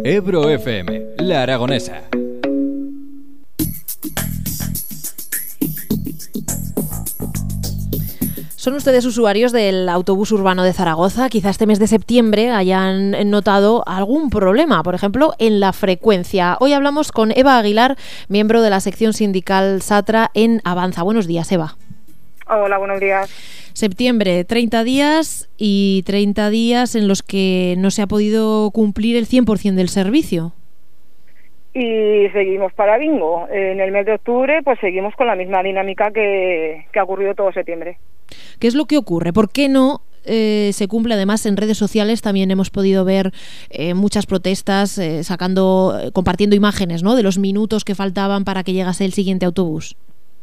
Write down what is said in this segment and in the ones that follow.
Ebro FM, La Aragonesa. ¿Son ustedes usuarios del autobús urbano de Zaragoza? Quizá este mes de septiembre hayan notado algún problema, por ejemplo, en la frecuencia. Hoy hablamos con Eva Aguilar, miembro de la sección sindical SATRA en Avanza. Buenos días, Eva. Hola, buenos días. Septiembre, 30 días y 30 días en los que no se ha podido cumplir el 100% del servicio. Y seguimos para bingo. En el mes de octubre pues seguimos con la misma dinámica que ha ocurrido todo septiembre. ¿Qué es lo que ocurre? ¿Por qué no se cumple? Además, en redes sociales también hemos podido ver muchas protestas compartiendo imágenes, ¿no?, de los minutos que faltaban para que llegase el siguiente autobús.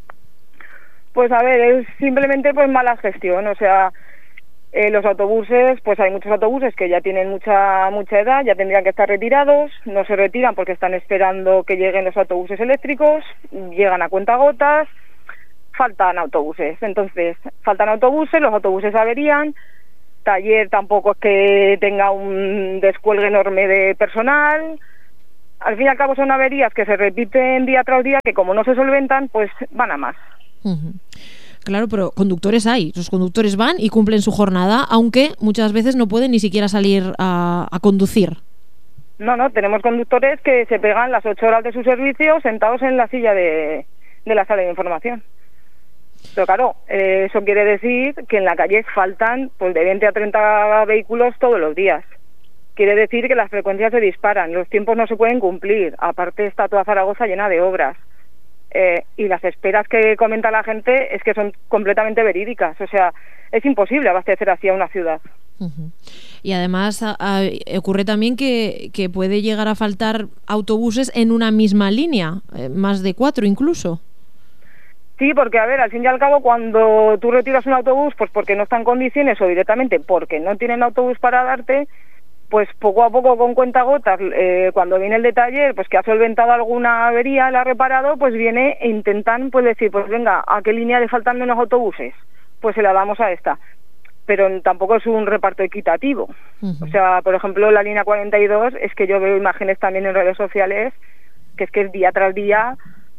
Pues a ver, es simplemente pues mala gestión. O sea, los autobuses, pues hay muchos autobuses que ya tienen mucha edad, ya tendrían que estar retirados, no se retiran porque están esperando que lleguen los autobuses eléctricos, llegan a cuentagotas, faltan autobuses. Entonces, faltan autobuses, los autobuses averían, taller tampoco es que tenga un descuelgue enorme de personal. Al fin y al cabo son averías que se repiten día tras día, que como no se solventan, pues van a más. Uh-huh. Claro, pero conductores hay. Los conductores van y cumplen su jornada, aunque muchas veces no pueden ni siquiera salir a conducir. No, tenemos conductores que se pegan las 8 horas de su servicio sentados en la silla de la sala de información. Pero claro, eso quiere decir que en la calle faltan pues de 20 a 30 vehículos todos los días. Quiere decir que las frecuencias se disparan, los tiempos no se pueden cumplir. Aparte está toda Zaragoza llena de obras. Y las esperas que comenta la gente es que son completamente verídicas. O sea, es imposible abastecer así a una ciudad. Uh-huh. Y además ocurre también que puede llegar a faltar autobuses en una misma línea, más de 4 incluso. Sí, porque a ver, al fin y al cabo, cuando tú retiras un autobús, pues porque no está en condiciones o directamente porque no tienen autobús para darte, pues poco a poco con cuentagotas, cuando viene el de taller, pues que ha solventado alguna avería, la ha reparado, pues viene e intentan pues decir, pues venga, ¿a qué línea le faltan menos autobuses? Pues se la damos a esta. Pero tampoco es un reparto equitativo. Uh-huh. O sea, por ejemplo, la línea 42, es que yo veo imágenes también en redes sociales, que es día tras día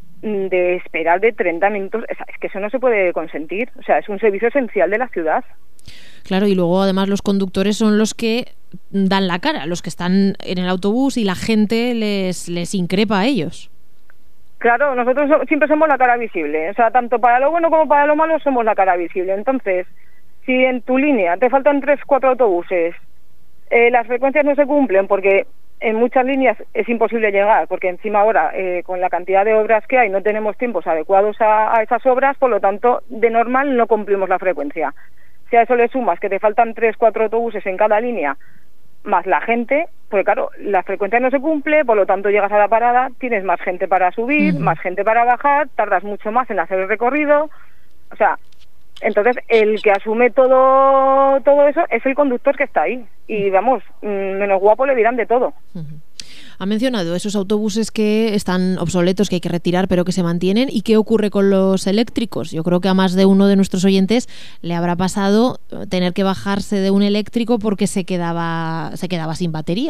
de esperar de 30 minutos. Es que eso no se puede consentir. O sea, es un servicio esencial de la ciudad. Claro, y luego además los conductores son los que dan la cara, los que están en el autobús y la gente les increpa a ellos. Claro, nosotros siempre somos la cara visible. O sea, tanto para lo bueno como para lo malo somos la cara visible. Entonces, si en tu línea te faltan 3-4 autobuses, las frecuencias no se cumplen porque en muchas líneas es imposible llegar, porque encima ahora, con la cantidad de obras que hay, no tenemos tiempos adecuados a esas obras, por lo tanto, de normal no cumplimos la frecuencia. Si a eso le sumas que te faltan 3-4 autobuses en cada línea, más la gente, pues claro, la frecuencia no se cumple, por lo tanto llegas a la parada, tienes más gente para subir, más gente para bajar, tardas mucho más en hacer el recorrido. O sea, entonces el que asume todo eso es el conductor que está ahí. Y vamos, menos guapo le dirán de todo. Uh-huh. Ha mencionado esos autobuses que están obsoletos, que hay que retirar, pero que se mantienen. ¿Y qué ocurre con los eléctricos? Yo creo que a más de uno de nuestros oyentes le habrá pasado tener que bajarse de un eléctrico porque se quedaba sin batería.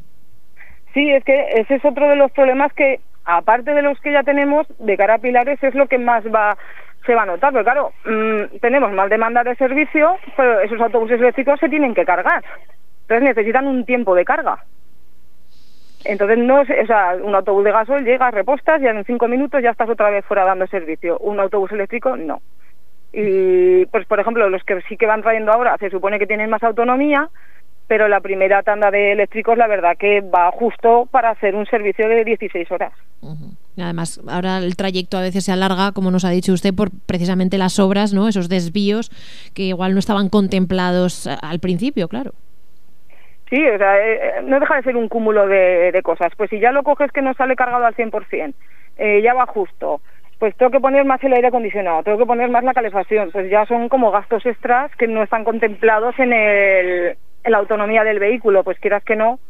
Sí, es que ese es otro de los problemas que, aparte de los que ya tenemos, de cara a Pilares es lo que más se va a notar. Pero claro, tenemos más demanda de servicio, pero esos autobuses eléctricos se tienen que cargar. Entonces necesitan un tiempo de carga. Entonces, un autobús de gasoil llega, repostas y en 5 minutos ya estás otra vez fuera dando servicio. Un autobús eléctrico, no. Y, pues, por ejemplo, los que sí que van trayendo ahora, se supone que tienen más autonomía, pero la primera tanda de eléctricos, la verdad que va justo para hacer un servicio de 16 horas. Uh-huh. Además, ahora el trayecto a veces se alarga, como nos ha dicho usted, por precisamente las obras, ¿no? Esos desvíos que igual no estaban contemplados al principio, claro. Sí, o sea, no deja de ser un cúmulo de cosas. Pues si ya lo coges que no sale cargado al 100%, ya va justo, pues tengo que poner más el aire acondicionado, tengo que poner más la calefacción, pues ya son como gastos extras que no están contemplados en la autonomía del vehículo, pues quieras que no,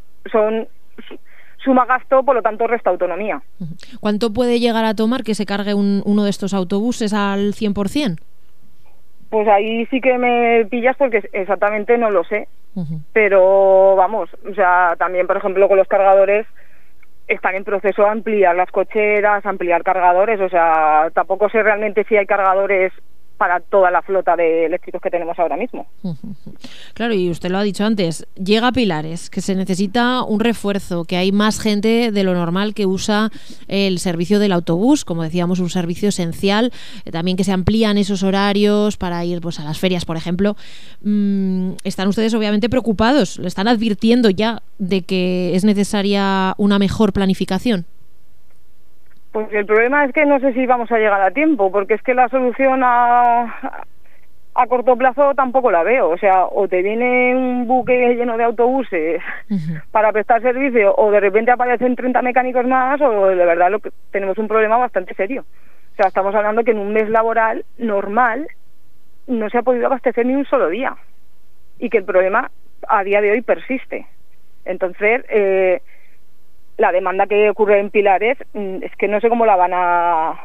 suma gasto, por lo tanto resta autonomía. ¿Cuánto puede llegar a tomar que se cargue uno de estos autobuses al 100%? Pues ahí sí que me pillas porque exactamente no lo sé. Uh-huh. Pero vamos, o sea, también por ejemplo con los cargadores están en proceso de ampliar las cocheras, ampliar cargadores, o sea, tampoco sé realmente si hay cargadores para toda la flota de eléctricos que tenemos ahora mismo. Claro, y usted lo ha dicho antes, llega a Pilares, que se necesita un refuerzo, que hay más gente de lo normal que usa el servicio del autobús, como decíamos, un servicio esencial, también que se amplían esos horarios para ir pues a las ferias, por ejemplo. Están ustedes obviamente preocupados, le están advirtiendo ya de que es necesaria una mejor planificación. Pues el problema es que no sé si vamos a llegar a tiempo, porque es que la solución a corto plazo tampoco la veo. O sea, o te viene un buque lleno de autobuses para prestar servicio, o de repente aparecen 30 mecánicos más, o de verdad tenemos un problema bastante serio. O sea, estamos hablando que en un mes laboral normal no se ha podido abastecer ni un solo día, y que el problema a día de hoy persiste. Entonces, la demanda que ocurre en Pilares es que no sé cómo la van a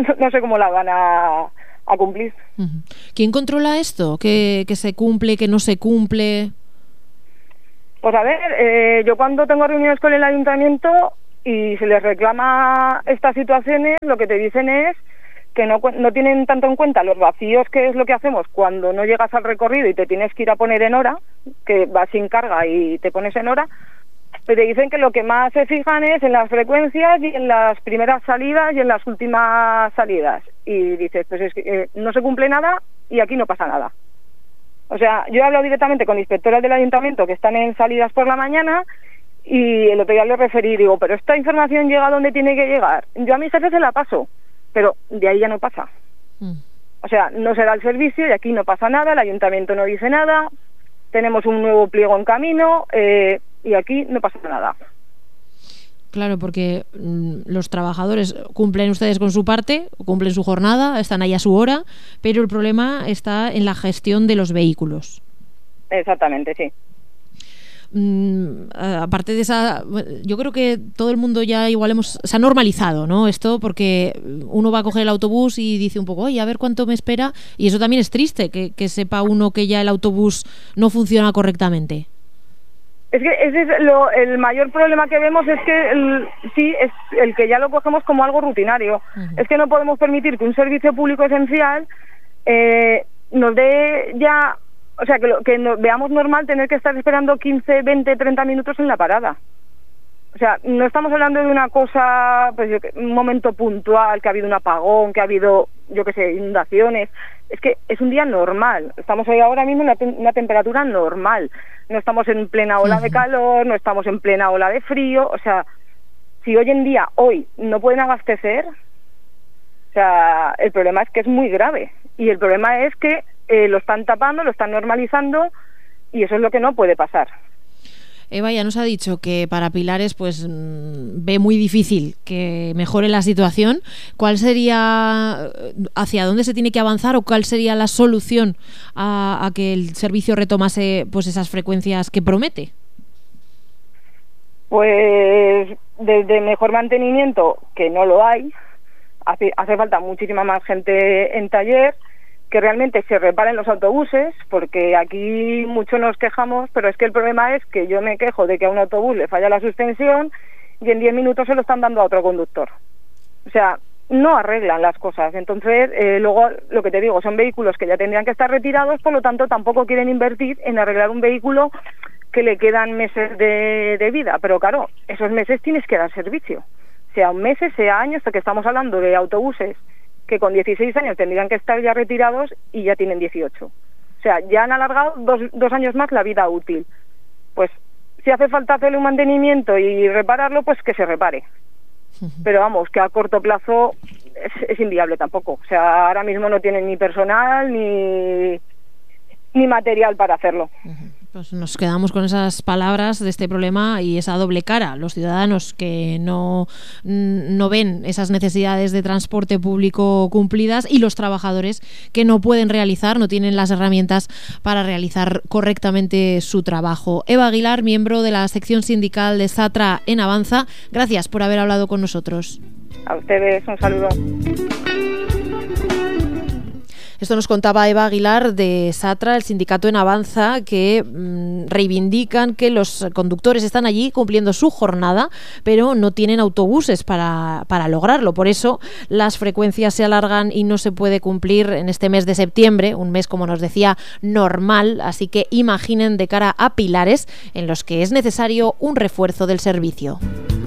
cumplir. ¿Quién controla esto? ¿Que se cumple, que no se cumple? Pues a ver, yo cuando tengo reuniones con el ayuntamiento y se les reclama estas situaciones, lo que te dicen es que no tienen tanto en cuenta los vacíos, que es lo que hacemos cuando no llegas al recorrido y te tienes que ir a poner en hora, que vas sin carga y te pones en hora. Pero te dicen que lo que más se fijan es en las frecuencias y en las primeras salidas y en las últimas salidas. Y dices, pues es que no se cumple nada y aquí no pasa nada. O sea, yo he hablado directamente con inspectoras del ayuntamiento que están en salidas por la mañana y el otro día le referí, digo, pero esta información llega donde tiene que llegar. Yo a mis jefes se la paso, pero de ahí ya no pasa. O sea, no se da el servicio y aquí no pasa nada, el ayuntamiento no dice nada, tenemos un nuevo pliego en camino, y aquí no pasa nada. Claro, porque los trabajadores cumplen ustedes con su parte, cumplen su jornada, están ahí a su hora, pero el problema está en la gestión de los vehículos. Exactamente, sí. Aparte de esa, yo creo que todo el mundo ya igual se ha normalizado, ¿no? Esto, porque uno va a coger el autobús y dice un poco, oye, a ver cuánto me espera, y eso también es triste, que sepa uno que ya el autobús no funciona correctamente. Es que ese es el mayor problema que vemos, es que sí, es el que ya lo cogemos como algo rutinario. Es que no podemos permitir que un servicio público esencial nos dé ya, o sea, que nos veamos normal tener que estar esperando 15, 20, 30 minutos en la parada. O sea, no estamos hablando de una cosa, pues un momento puntual, que ha habido un apagón, que ha habido, yo qué sé, inundaciones. Es que es un día normal. Estamos ahí ahora mismo en una temperatura normal. No estamos en plena ola de calor, no estamos en plena ola de frío. O sea, si hoy no pueden abastecer, o sea, el problema es que es muy grave. Y el problema es que lo están tapando, lo están normalizando, y eso es lo que no puede pasar. Eva ya nos ha dicho que para Pilares pues ve muy difícil que mejore la situación. ¿Cuál sería, hacia dónde se tiene que avanzar, o cuál sería la solución a que el servicio retomase pues esas frecuencias que promete? Pues desde mejor mantenimiento, que no lo hay, hace falta muchísima más gente en taller, que realmente se reparen los autobuses, porque aquí mucho nos quejamos, pero es que el problema es que yo me quejo de que a un autobús le falla la suspensión y en 10 minutos se lo están dando a otro conductor. O sea, no arreglan las cosas. Entonces, luego, lo que te digo, son vehículos que ya tendrían que estar retirados, por lo tanto tampoco quieren invertir en arreglar un vehículo que le quedan meses de vida. Pero claro, esos meses tienes que dar servicio. Sea meses, sea años, porque estamos hablando de autobuses que con 16 años tendrían que estar ya retirados y ya tienen 18. O sea, ya han alargado dos años más la vida útil. Pues si hace falta hacerle un mantenimiento y repararlo, pues que se repare. Pero vamos, que a corto plazo es inviable tampoco. O sea, ahora mismo no tienen ni personal ni material para hacerlo. Pues nos quedamos con esas palabras de este problema y esa doble cara. Los ciudadanos que no ven esas necesidades de transporte público cumplidas, y los trabajadores que no pueden realizar, no tienen las herramientas para realizar correctamente su trabajo. Eva Aguilar, miembro de la sección sindical de Satra en Avanza, gracias por haber hablado con nosotros. A ustedes un saludo. Esto nos contaba Eva Aguilar de SATRA, el sindicato en Avanza, que reivindican que los conductores están allí cumpliendo su jornada, pero no tienen autobuses para lograrlo. Por eso las frecuencias se alargan y no se puede cumplir en este mes de septiembre, un mes, como nos decía, normal. Así que imaginen de cara a Pilares, en los que es necesario un refuerzo del servicio.